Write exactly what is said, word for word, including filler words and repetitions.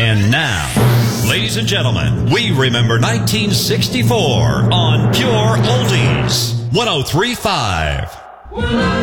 And now, ladies and gentlemen, we remember nineteen sixty-four on Pure Oldies, one oh three point five.